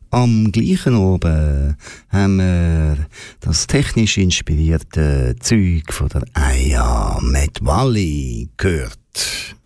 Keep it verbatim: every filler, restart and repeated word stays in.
Am gleichen Abend haben wir das technisch inspirierte Zeug von der Aya Medvali gehört.